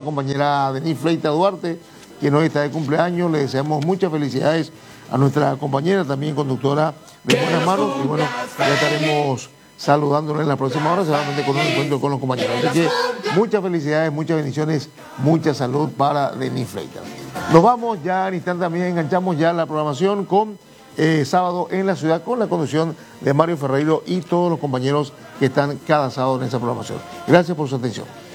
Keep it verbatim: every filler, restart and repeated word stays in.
compañera Denis Fleita Duarte, quien hoy está de cumpleaños. Le deseamos muchas felicidades a nuestra compañera, también conductora de Buenas Manos. Y bueno, ya estaremos saludándonos en la próxima hora, seguramente con un encuentro con los compañeros. Así que muchas felicidades, muchas bendiciones, mucha salud para Denis Fleita. Nos vamos, ya al instante también enganchamos ya la programación con eh, Sábado en la Ciudad, con la conducción de Mario Ferreiro y todos los compañeros que están cada sábado en esa programación. Gracias por su atención.